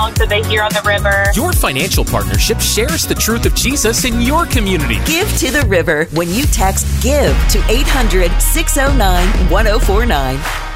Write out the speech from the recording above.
songs that they hear on the river. Your financial partnership shares the truth of Jesus in your community. Give to the River when you text GIVE to 800-609-1049.